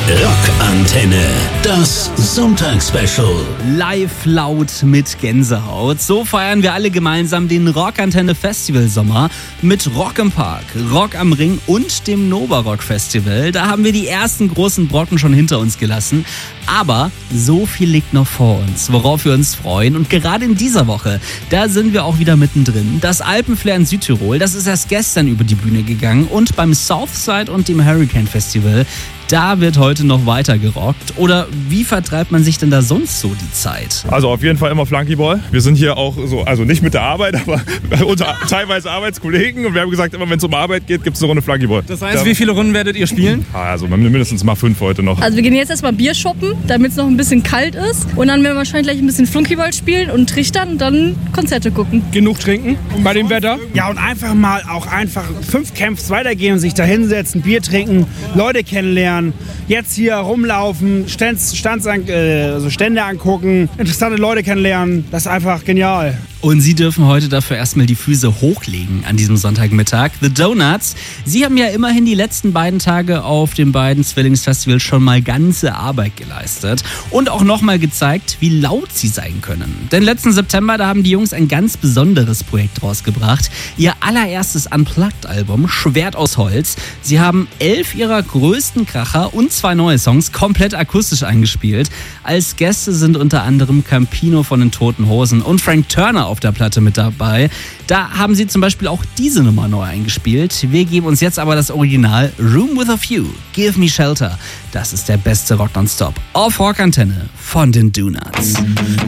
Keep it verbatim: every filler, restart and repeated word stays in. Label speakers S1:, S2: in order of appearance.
S1: Rockantenne, das Sonntagsspecial.
S2: Live laut mit Gänsehaut. So feiern wir alle gemeinsam den Rockantenne Festival Sommer mit Rock im Park, Rock am Ring und dem Nova Rock Festival. Da haben wir die ersten großen Brocken schon hinter uns gelassen. Aber so viel liegt noch vor uns, worauf wir uns freuen. Und gerade in dieser Woche, da sind wir auch wieder mittendrin. Das Alpenflair in Südtirol, das ist erst gestern über die Bühne gegangen. Und beim Southside und dem Hurricane Festival, da wird heute noch weiter gerockt. Oder wie vertreibt man sich denn da sonst so die Zeit?
S3: Also auf jeden Fall immer Flunkyball. Wir sind hier auch so, also nicht mit der Arbeit, aber unter teilweise Arbeitskollegen. Und wir haben gesagt, immer wenn es um Arbeit geht, gibt es eine Runde Flunkyball.
S4: Das heißt, wie viele Runden werdet ihr spielen?
S3: Also mindestens mal fünf heute noch.
S5: Also wir gehen jetzt erstmal Bier shoppen, damit es noch ein bisschen kalt ist. Und dann werden wir wahrscheinlich gleich ein bisschen Flunkyball spielen und trichtern und dann Konzerte gucken.
S4: Genug trinken bei dem Wetter?
S6: Ja, und einfach mal auch einfach fünf Camps weitergehen und sich da hinsetzen, Bier trinken, Leute kennenlernen. Jetzt hier rumlaufen, Stands, Stands an, äh, also Stände angucken, interessante Leute kennenlernen. Das ist einfach genial.
S2: Und Sie dürfen heute dafür erstmal die Füße hochlegen an diesem Sonntagmittag. The Donuts, Sie haben ja immerhin die letzten beiden Tage auf den beiden Zwillingsfestivals schon mal ganze Arbeit geleistet und auch nochmal gezeigt, wie laut sie sein können. Denn letzten September, da haben die Jungs ein ganz besonderes Projekt rausgebracht. Ihr allererstes Unplugged-Album, Schwert aus Holz. Sie haben elf ihrer größten Kracher und zwei neue Songs komplett akustisch eingespielt. Als Gäste sind unter anderem Campino von den Toten Hosen und Frank Turner auf der Platte mit dabei. Da haben sie zum Beispiel auch diese Nummer neu eingespielt. Wir geben uns jetzt aber das Original Room with a Few, Give Me Shelter. Das ist der beste Rock nonstop auf Rockantenne von den Donuts.